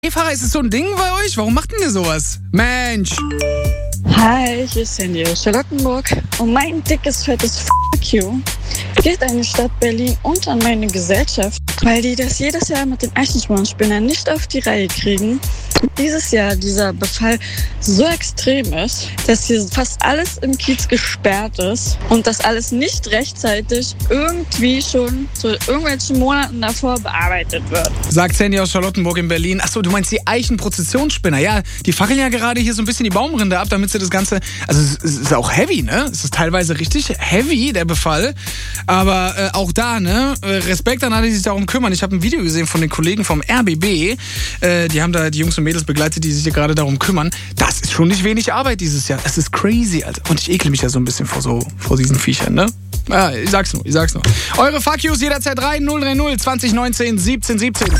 Fahrer, ist es so ein Ding bei euch? Warum macht denn ihr sowas? Mensch! Hi, hier ist Sandy aus Charlottenburg und mein dickes, fettes Fuck you geht an die Stadt Berlin und an meine Gesellschaft, weil die das jedes Jahr mit den Eichhornspinnern nicht auf die Reihe kriegen. Dieses Jahr dieser Befall so extrem ist, dass hier fast alles im Kiez gesperrt ist und das alles nicht rechtzeitig irgendwie schon zu irgendwelchen Monaten davor bearbeitet wird. Sagt Sandy aus Charlottenburg in Berlin. Achso, du meinst die Eichenprozessionsspinner. Ja, die fackeln ja gerade hier so ein bisschen die Baumrinde ab, damit sie das Ganze... Also es ist auch heavy, ne? Es ist teilweise richtig heavy, der Befall. Aber auch da, ne? Respekt an alle, die sich darum kümmern. Ich habe ein Video gesehen von den Kollegen vom RBB. Die haben da die Jungs und Mädels begleitet, die sich hier gerade darum kümmern. Das ist schon nicht wenig Arbeit dieses Jahr. Das ist crazy, Alter. Und ich ekle mich ja so ein bisschen vor diesen Viechern, ne? Ja, ich sag's nur. Eure Fuck Yous jederzeit rein, 030 2019 17 17.